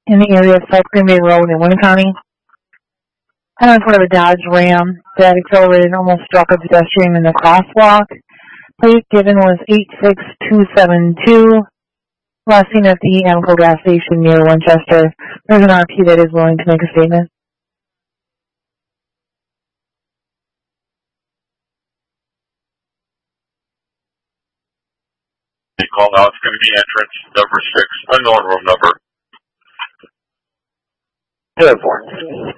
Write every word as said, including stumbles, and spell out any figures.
in the area of South Green Bay Road in Wayne County. I'm in front of a Dodge Ram that accelerated and almost struck a pedestrian in the crosswalk. Plate given was eight six two seven two. Last seen at the Amoco gas station near Winchester. There's an R P that is willing to make a statement. They call out, it's going to be entrance number six, unknown room number. Airborne.